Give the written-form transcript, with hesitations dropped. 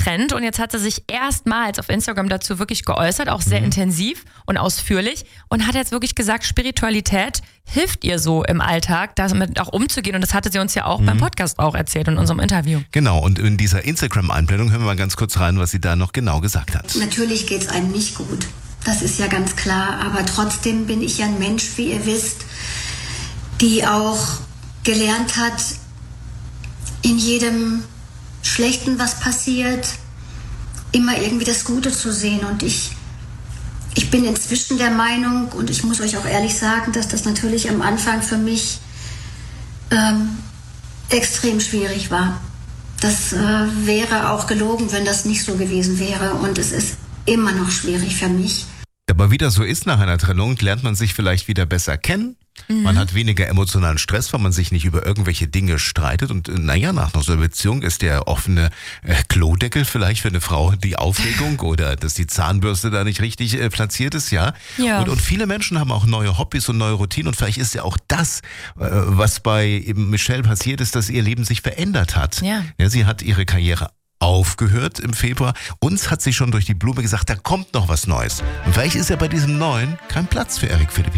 getrennt und jetzt hat sie sich erstmals auf Instagram dazu wirklich geäußert, auch sehr intensiv und ausführlich und hat jetzt wirklich gesagt, Spiritualität hilft ihr so im Alltag, damit auch umzugehen und das hatte sie uns ja auch beim Podcast auch erzählt in unserem Interview. Genau, und in dieser Instagram-Einblendung hören wir mal ganz kurz rein, was sie da noch genau gesagt hat. Natürlich geht's einem nicht gut, das ist ja ganz klar, aber trotzdem bin ich ja ein Mensch, wie ihr wisst, die auch gelernt hat, in jedem Schlechten, was passiert, immer irgendwie das Gute zu sehen. Und ich bin inzwischen der Meinung, und ich muss euch auch ehrlich sagen, dass das natürlich am Anfang für mich extrem schwierig war. Das wäre auch gelogen, wenn das nicht so gewesen wäre. Und es ist immer noch schwierig für mich. Aber wie das so ist nach einer Trennung, lernt man sich vielleicht wieder besser kennen. Man hat weniger emotionalen Stress, weil man sich nicht über irgendwelche Dinge streitet. Und nach so einer Beziehung ist der offene Klodeckel vielleicht für eine Frau die Aufregung oder dass die Zahnbürste da nicht richtig platziert ist, ja. Und viele Menschen haben auch neue Hobbys und neue Routinen. Und vielleicht ist ja auch das, was bei eben Michelle passiert ist, dass ihr Leben sich verändert hat. Ja, sie hat ihre Karriere aufgehört im Februar. Uns hat sie schon durch die Blume gesagt, da kommt noch was Neues. Und vielleicht ist ja bei diesem Neuen kein Platz für Eric Philippin.